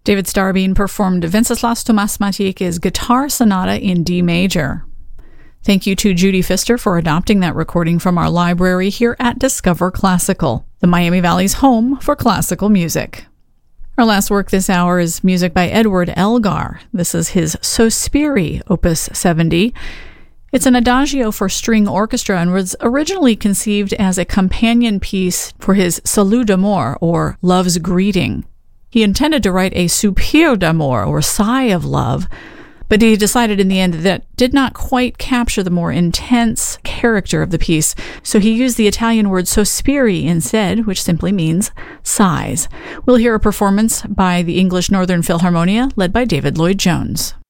David Starbean performed Venceslas Tomas Matejka's Guitar Sonata in D major. Thank you to Judy Pfister for adopting that recording from our library here at Discover Classical, the Miami Valley's home for classical music. Our last work this hour is music by Edward Elgar. This is his Sospiri, Opus 70. It's an adagio for string orchestra and was originally conceived as a companion piece for his Salut d'amour, or Love's Greeting. He intended to write a Soupir d'amour, or Sigh of Love, but he decided in the end that did not quite capture the more intense character of the piece, so he used the Italian word sospiri instead, which simply means sighs. We'll hear a performance by the English Northern Philharmonia, led by David Lloyd-Jones.